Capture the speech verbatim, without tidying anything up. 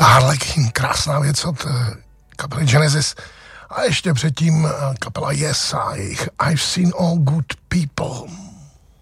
Harlequin, krásná věc od kapely Genesis. A ještě předtím kapela Yes a jejich I've Seen All Good People.